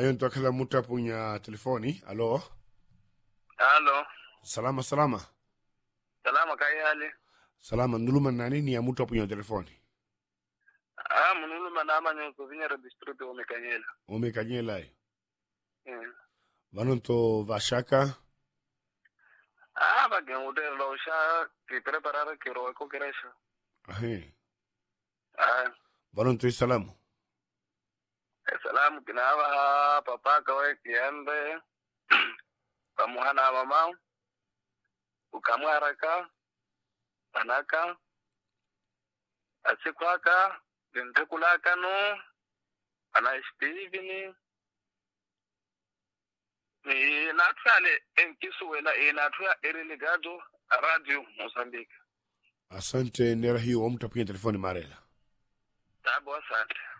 Ayon to kala muta punya telefoni. Alo. Halo. Salama. Salama kai hali. Salama nduluma nani ni ya muta punya telefoni. Munuluma nama nyo kuvinya district Omekanyela. Omekanyela yo. Yeah. To vashaka. Bagen ude lo sha ki preparare ki ro ko keresha. To salamu. Salamu kinawa papa kawe kiende. Pamuhana mama. Ukamwaraka. Anaka. Asikwaka. Dentekulaka no. Anaistivini. Natfale enkisuwela natwa eriligado radio Mozambique. Asante nera hiyo mtapiga telefoni marela. Tabo asante.